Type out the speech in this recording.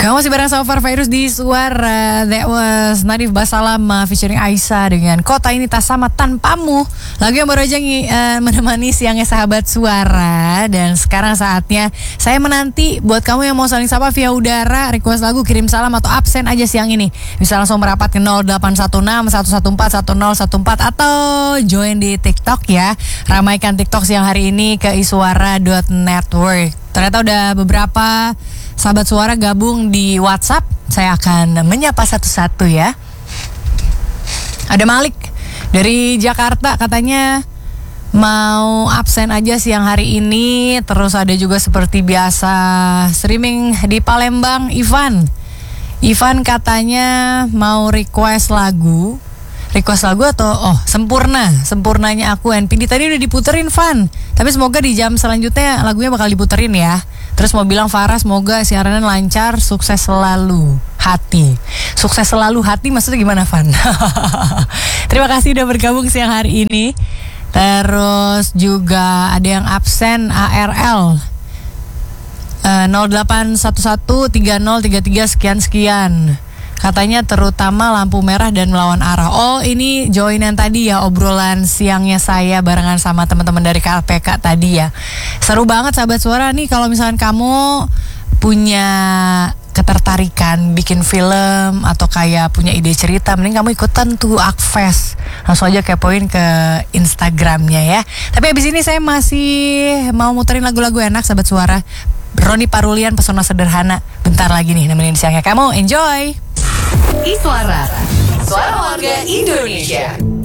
Kamu masih bareng sama Farvirus di Suara. That was Nadif Basalam featuring Aisyah dengan Kota Ini Tak Sama Tanpamu. Lagu yang baru aja menemani siangnya sahabat Suara. Dan sekarang saatnya saya menanti buat kamu yang mau saling sapa via udara, request lagu, kirim salam atau absen aja siang ini. Bisa langsung merapat ke 0816 114 1014 atau join di TikTok ya. Ramaikan TikTok siang hari ini ke iswara.network. Ternyata udah beberapa sahabat Suara gabung di WhatsApp. Saya akan menyapa satu-satu ya. Ada Malik dari Jakarta, katanya mau absen aja siang hari ini. Terus ada juga seperti biasa streaming di Palembang, Ivan katanya mau request lagu atau Sempurnanya Aku NPD. Tadi udah diputerin Van, tapi semoga di jam selanjutnya lagunya bakal diputerin ya. Terus mau bilang Farah, semoga siarannya lancar, sukses selalu hati maksudnya gimana Van? Terima kasih udah bergabung siang hari ini. Terus juga ada yang absen, ARL 08113033 sekian. Katanya terutama lampu merah dan melawan arah. Oh, ini joinan tadi ya, obrolan siangnya saya barengan sama teman-teman dari KPK tadi ya. Seru banget sahabat Suara nih, kalau misalkan kamu punya ketertarikan bikin film atau kayak punya ide cerita, mending kamu ikutan tuh Akfest. Langsung aja kepoin ke Instagramnya ya. Tapi abis ini saya masih mau muterin lagu-lagu enak sahabat Suara. Roni Parulian, Pesona Sederhana. Bentar lagi nih nemenin siangnya kamu. Enjoy. Iswara, Suara Warga Indonesia.